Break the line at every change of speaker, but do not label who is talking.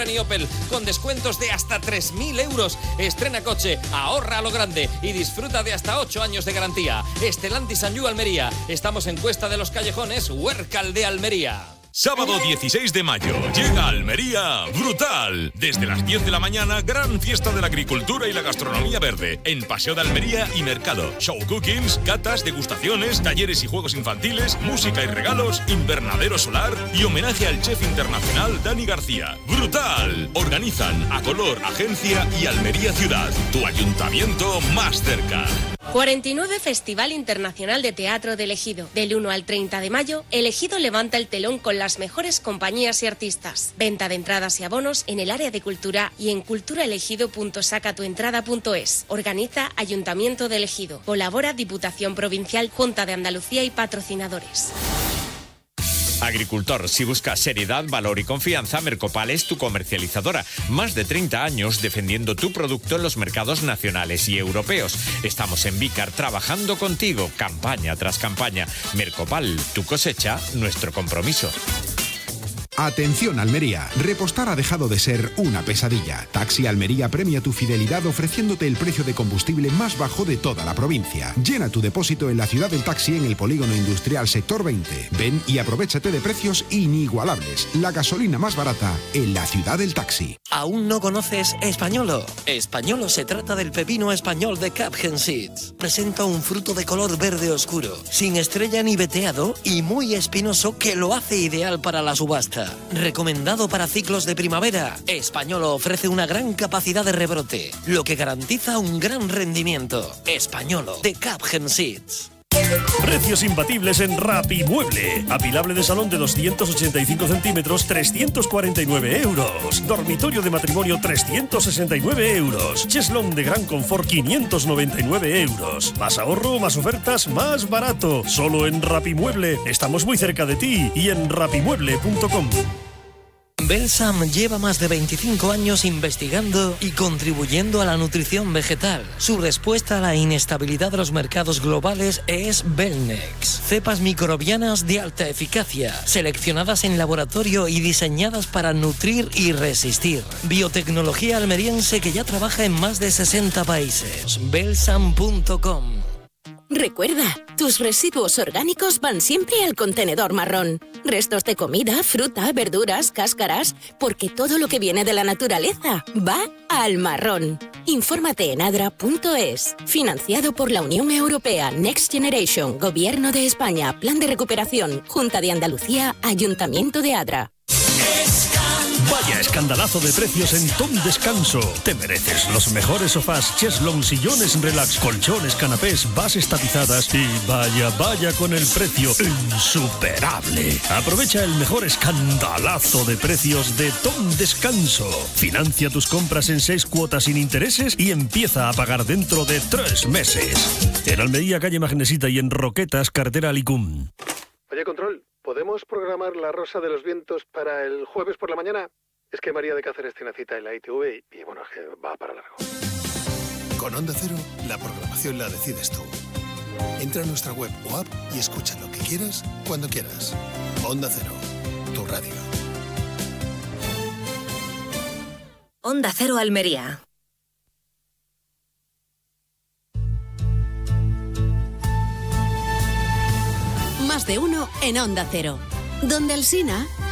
y Opel, con descuentos de hasta 3.000 euros. Estrena coche, ahorra a lo grande y disfruta de hasta 8 años de garantía. Stellantis Sanyu Almería. Estamos en Cuesta de los Callejones, Huércal de Almería.
Sábado 16 de mayo, llega a Almería Brutal. Desde las 10 de la mañana, gran fiesta de la agricultura y la gastronomía verde. En Paseo de Almería y Mercado. Show cookings, catas, degustaciones, talleres y juegos infantiles, música y regalos, invernadero solar y homenaje al chef internacional Dani García. Brutal. Organizan Acolor, Agencia y Almería Ciudad. Tu ayuntamiento más cerca.
49 Festival Internacional de Teatro de El Ejido. Del 1 al 30 de mayo, El Ejido levanta el telón con las mejores compañías y artistas. Venta de entradas y abonos en el área de cultura y en culturaelegido.sacatuentrada.es. Organiza Ayuntamiento de El Ejido. Colabora Diputación Provincial, Junta de Andalucía y patrocinadores.
Agricultor, si buscas seriedad, valor y confianza, Mercopal es tu comercializadora. Más de 30 años defendiendo tu producto en los mercados nacionales y europeos. Estamos en Vícar trabajando contigo, campaña tras campaña. Mercopal, tu cosecha, nuestro compromiso.
Atención Almería, repostar ha dejado de ser una pesadilla. Taxi Almería premia tu fidelidad ofreciéndote el precio de combustible más bajo de toda la provincia. Llena tu depósito en la ciudad del taxi en el polígono industrial sector 20. Ven y aprovéchate de precios inigualables. La gasolina más barata en la ciudad del taxi.
¿Aún no conoces Españolo? Españolo se trata del pepino español de Capgen Seeds. Presenta un fruto de color verde oscuro, sin estrella ni veteado y muy espinoso que lo hace ideal para la subasta. Recomendado para ciclos de primavera, Españolo ofrece una gran capacidad de rebrote, lo que garantiza un gran rendimiento. Españolo de Capgen Seeds.
Precios imbatibles en Rapimueble. Apilable de salón de 285 centímetros, 349 euros. Dormitorio de matrimonio, 369 euros. Cheslón de gran confort, 599 euros. Más ahorro, más ofertas, más barato. Solo en Rapimueble. Estamos muy cerca de ti y en rapimueble.com.
Belsam lleva más de 25 años investigando y contribuyendo a la nutrición vegetal. Su respuesta a la inestabilidad de los mercados globales es Belnex. Cepas microbianas de alta eficacia, seleccionadas en laboratorio y diseñadas para nutrir y resistir. Biotecnología almeriense que ya trabaja en más de 60 países. Belsam.com.
Recuerda, tus residuos orgánicos van siempre al contenedor marrón. Restos de comida, fruta, verduras, cáscaras, porque todo lo que viene de la naturaleza va al marrón. Infórmate en adra.es. Financiado por la Unión Europea, Next Generation, Gobierno de España, Plan de Recuperación, Junta de Andalucía, Ayuntamiento de Adra.
Vaya escandalazo de precios en Tom Descanso. Te mereces los mejores sofás, cheslón, sillones relax, colchones, canapés, bases tapizadas y vaya con el precio insuperable. Aprovecha el mejor escandalazo de precios de Tom Descanso. Financia tus compras en 6 cuotas sin intereses y empieza a pagar dentro de 3 meses. En Almería, calle Magnesita y en Roquetas, carretera Alicum.
Oye, Control, ¿podemos programar la Rosa de los Vientos para el jueves por la mañana? Es que María de Cáceres tiene cita en la ITV y bueno, es que va para largo.
Con Onda Cero, la programación la decides tú. Entra a nuestra web o app y escucha lo que quieras, cuando quieras. Onda Cero, tu radio.
Onda Cero Almería.
Más de uno en Onda Cero. Donde Alsina.